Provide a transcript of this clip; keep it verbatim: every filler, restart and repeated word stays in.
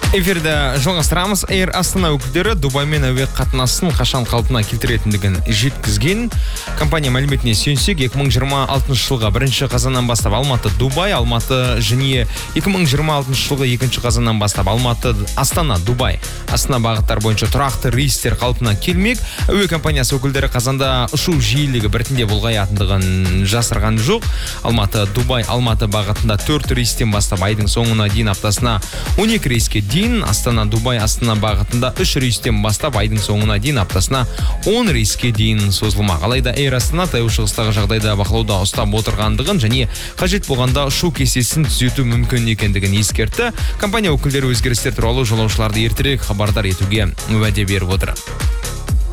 Эфирді жалғастырамыз. Air Астана өкілдері Дубаймен әуе қатынасын қашан қалпына келтіретіндігін жеткізген. Компания мәліметіне сүйенсек, екі мың жиырма алтыншы жылға бірінші қазаннан бастап Алматы Дубай, Алматы Жене, екі мың жиырма алтыншы жылғы екінші қазаннан бастап Алматы Астана Дубай, Астана бағыттар бойынша тұрақты рейстер қалпына келмек. Әуе компаниясы өкілдері қазанда ұшу жиілігі біртіндеп ұлғаятындығын жасырған жоқ. Алматы Дубай, Алматы бағытында төрт рейстен бастап айдың соңына дейін аптасына он екі рейске дейін, Астана Дубай, Астана бағытында үш рейстен бастап айдың соңына дейін аптасына он рейске дейін созылмақ. Алайда Air Астана таяу шығыстағы жағдайда бақылауда ұстап отырғандығын және қажет болғанда ұшу кестесін түзету мүмкін екендігін ескертті. Компания өкілдері өзгерістер туралы жолаушыларды ертерек хабардар етуге уәде беріп отыр.